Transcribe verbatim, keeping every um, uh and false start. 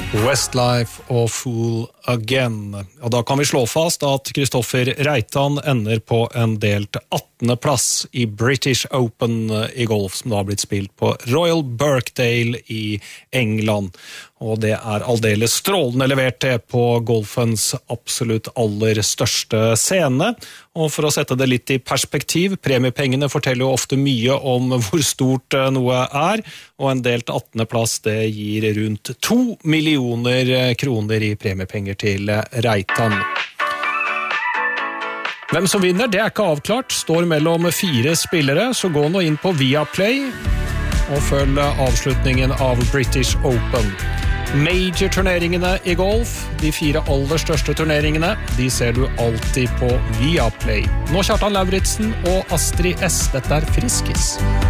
Westlife og Fool Again. Og da kan vi slå fast at Kristoffer Reitan ender på en delt attende plass i British Open i golf, som da har blitt spilt på Royal Birkdale i England. Og det er aldeles strålende levert det på golfens absolutt aller største scene. Og for å sette det litt i perspektiv, premiepengene forteller jo ofte mye om hvor stort noe er, og en delt attende plass det gir rundt to millioner kroner i premiepenger til Reitan. Hvem som vinner, det er ikke avklart, står mellom fire spillere, så gå nå inn på Viaplay og følg avslutningen av British Open. Major-turneringene i golf, de fire aller største turneringene, de ser du alltid på Viaplay. Nå Kjartan Lauritzen og Astrid S, dette er Friskis.